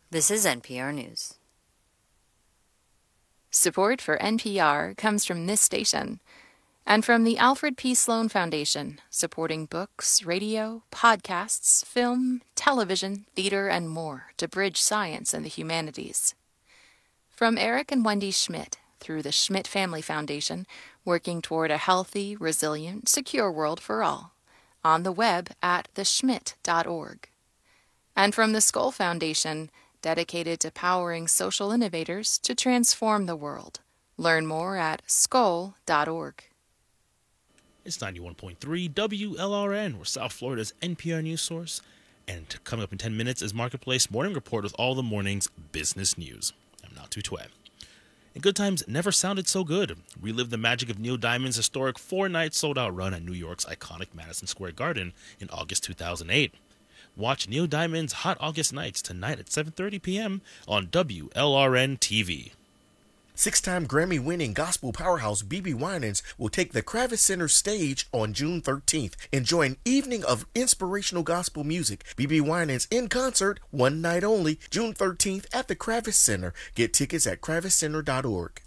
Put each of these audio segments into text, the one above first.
This is NPR News. Support for NPR comes from this station and from the Alfred P. Sloan Foundation, supporting books, radio, podcasts, film, television, theater, and more to bridge science and the humanities. From Eric and Wendy Schmidt through the Schmidt Family Foundation, working toward a healthy, resilient, secure world for all, on the web at theschmidt.org. And from the Skoll Foundation, dedicated to powering social innovators to transform the world. Learn more at skoll.org. It's 91.3 WLRN. We're South Florida's NPR news source. And coming up in 10 minutes is Marketplace Morning Report with all the morning's business news. I'm Not Too Tway. And good times never sounded so good. Relive the magic of Neil Diamond's historic 4-night sold-out run at New York's iconic Madison Square Garden in August 2008. Watch Neil Diamond's Hot August Nights tonight at 7:30 p.m. on WLRN TV. 6-time Grammy-winning gospel powerhouse BeBe Winans will take the Kravis Center stage on June 13th. Enjoy an evening of inspirational gospel music. BeBe Winans in concert, one night only, June 13th at the Kravis Center. Get tickets at kraviscenter.org.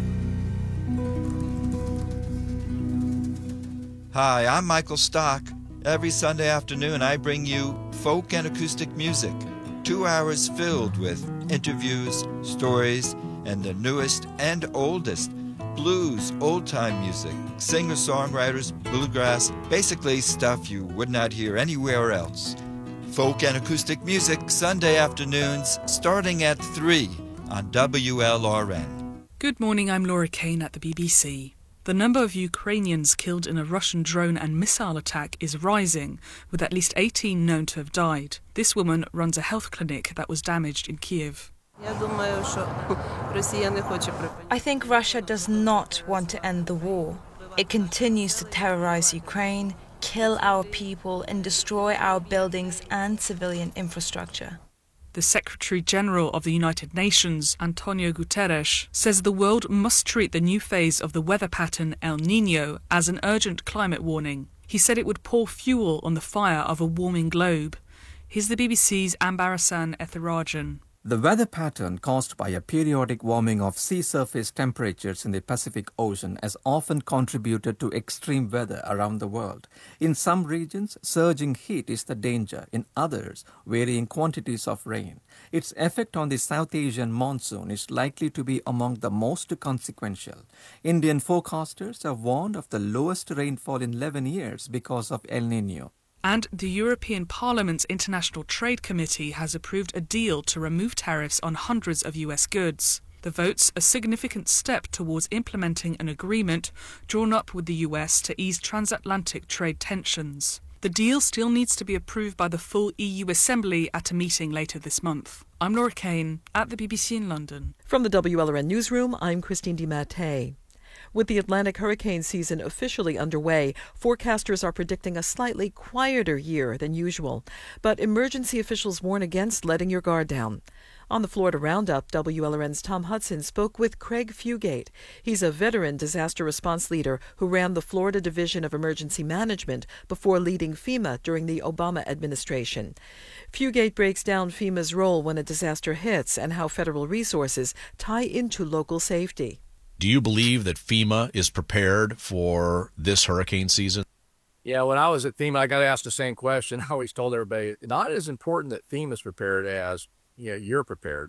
Hi, I'm Michael Stock. Every Sunday afternoon, I bring you folk and acoustic music. 2 hours filled with interviews, stories, and the newest and oldest blues, old-time music, singer-songwriters, bluegrass, basically stuff you would not hear anywhere else. Folk and acoustic music, Sunday afternoons, starting at 3 on WLRN. Good morning, I'm Laura Kane at the BBC. The number of Ukrainians killed in a Russian drone and missile attack is rising, with at least 18 known to have died. This woman runs a health clinic that was damaged in Kiev. I think Russia does not want to end the war. It continues to terrorize Ukraine, kill our people, and destroy our buildings and civilian infrastructure. The Secretary-General of the United Nations, Antonio Guterres, says the world must treat the new phase of the weather pattern El Niño as an urgent climate warning. He said it would pour fuel on the fire of a warming globe. Here's the BBC's Ambarasan Ethirajan. The weather pattern caused by a periodic warming of sea surface temperatures in the Pacific Ocean has often contributed to extreme weather around the world. In some regions, surging heat is the danger. In others, varying quantities of rain. Its effect on the South Asian monsoon is likely to be among the most consequential. Indian forecasters have warned of the lowest rainfall in 11 years because of El Niño. And the European Parliament's International Trade Committee has approved a deal to remove tariffs on hundreds of US goods. The vote's a significant step towards implementing an agreement drawn up with the US to ease transatlantic trade tensions. The deal still needs to be approved by the full EU Assembly at a meeting later this month. I'm Laura Kane at the BBC in London. From the WLRN Newsroom, I'm Christine DiMattei. With the Atlantic hurricane season officially underway, forecasters are predicting a slightly quieter year than usual. But emergency officials warn against letting your guard down. On the Florida Roundup, WLRN's Tom Hudson spoke with Craig Fugate. He's a veteran disaster response leader who ran the Florida Division of Emergency Management before leading FEMA during the Obama administration. Fugate breaks down FEMA's role when a disaster hits and how federal resources tie into local safety. Do you believe that FEMA is prepared for this hurricane season? Yeah, when I was at FEMA, I got asked the same question. I always told everybody, not as important that FEMA's prepared as you're prepared.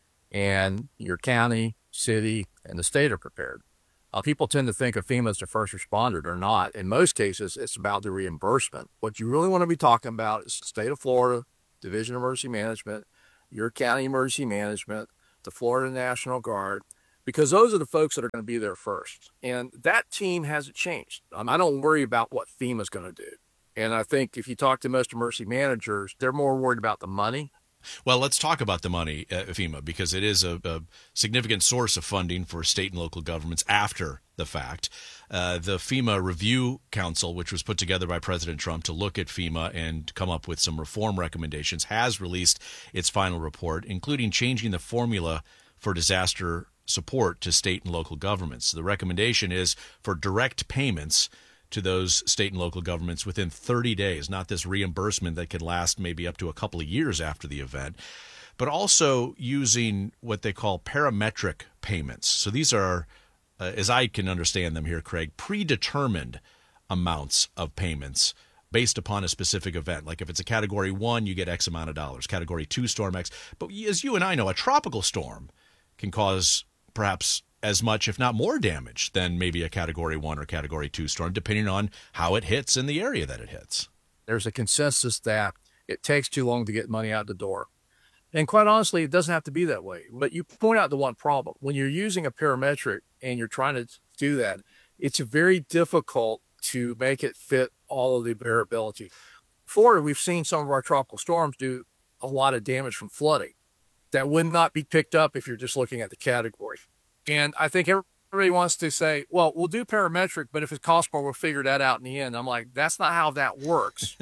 And your county, city, and the state are prepared. People tend to think of FEMA as the first responder. They're not. In most cases, it's about the reimbursement. What you really want to be talking about is the state of Florida, Division of Emergency Management, your county emergency management, the Florida National Guard, because those are the folks that are going to be there first. And that team hasn't changed. I don't worry about what FEMA's going to do. And I think if you talk to most emergency managers, they're more worried about the money. Well, let's talk about the money, FEMA, because it is a significant source of funding for state and local governments after the fact. The FEMA Review Council, which was put together by President Trump to look at FEMA and come up with some reform recommendations, has released its final report, including changing the formula for disaster support to state and local governments. The recommendation is for direct payments to those state and local governments within 30 days, not this reimbursement that can last maybe up to a couple of years after the event. but also using what they call parametric payments. So these are, as I can understand them here, Craig, predetermined amounts of payments based upon a specific event. Like if it's a Category 1, you get X amount of dollars. Category 2 storm X. But as you and I know, a tropical storm can cause perhaps as much, if not more damage than maybe a Category 1 or Category 2 storm, depending on how it hits in the area that it hits. There's a consensus that it takes too long to get money out the door. And quite honestly, it doesn't have to be that way. But you point out the one problem. When you're using a parametric and you're trying to do that, it's very difficult to make it fit all of the variability. Florida, we've seen some of our tropical storms do a lot of damage from flooding that would not be picked up if you're just looking at the category. And I think everybody wants to say, well, we'll do parametric, but if it costs more, we'll figure that out in the end. I'm like, that's not how that works.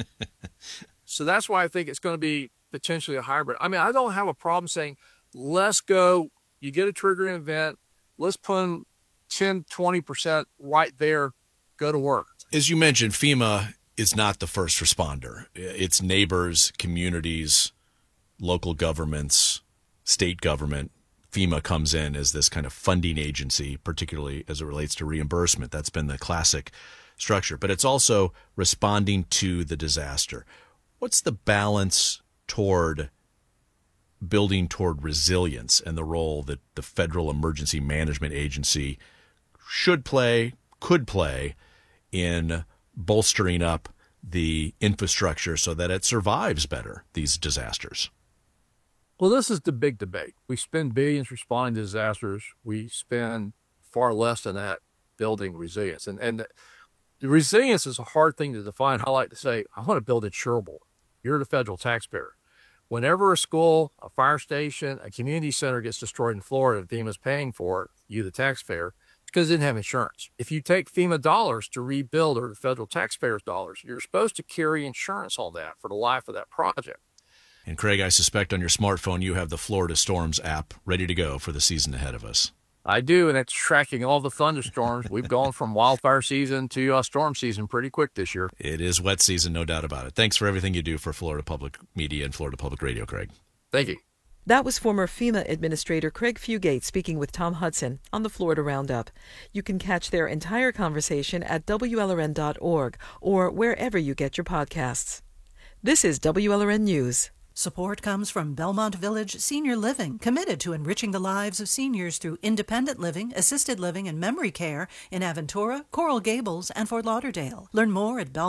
So that's why I think it's going to be potentially a hybrid. I mean, I don't have a problem saying, let's go, you get a triggering event, let's put in 10, 20% right there, go to work. As you mentioned, FEMA is not the first responder. It's neighbors, communities, local governments, state government. FEMA comes in as this kind of funding agency, particularly as it relates to reimbursement. That's been the classic structure. But it's also responding to the disaster. What's the balance toward building toward resilience and the role that the Federal Emergency Management Agency should play, could play in bolstering up the infrastructure so that it survives better these disasters? Well, this is the big debate. We spend billions responding to disasters. We spend far less than that building resilience. And the resilience is a hard thing to define. I like to say, I want to build insurable. You're the federal taxpayer. Whenever a school, a fire station, a community center gets destroyed in Florida, FEMA's paying for it, you the taxpayer, because it didn't have insurance. If you take FEMA dollars to rebuild, or the federal taxpayers' dollars, you're supposed to carry insurance on that for the life of that project. And Craig, I suspect on your smartphone you have the Florida Storms app ready to go for the season ahead of us. I do, and it's tracking all the thunderstorms. We've gone from wildfire season to storm season pretty quick this year. It is wet season, no doubt about it. Thanks for everything you do for Florida Public Media and Florida Public Radio, Craig. Thank you. That was former FEMA Administrator Craig Fugate speaking with Tom Hudson on the Florida Roundup. You can catch their entire conversation at WLRN.org or wherever you get your podcasts. This is WLRN News. Support comes from Belmont Village Senior Living, committed to enriching the lives of seniors through independent living, assisted living, and memory care in Aventura, Coral Gables, and Fort Lauderdale. Learn more at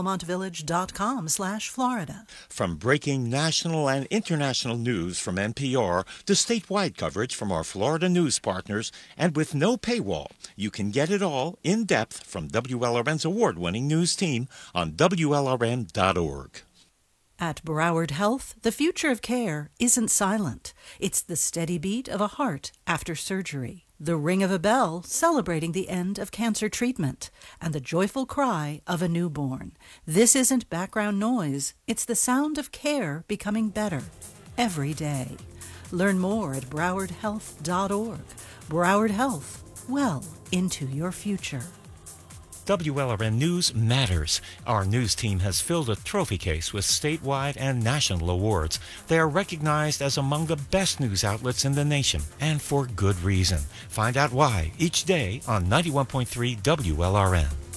belmontvillage.com/Florida. From breaking national and international news from NPR to statewide coverage from our Florida news partners, and with no paywall, you can get it all in depth from WLRN's award-winning news team on WLRN.org. At Broward Health, the future of care isn't silent. It's the steady beat of a heart after surgery, the ring of a bell celebrating the end of cancer treatment, and the joyful cry of a newborn. This isn't background noise. It's the sound of care becoming better every day. Learn more at browardhealth.org. Broward Health, well into your future. WLRN News matters. Our news team has filled a trophy case with statewide and national awards. They are recognized as among the best news outlets in the nation, and for good reason. Find out why each day on 91.3 WLRN.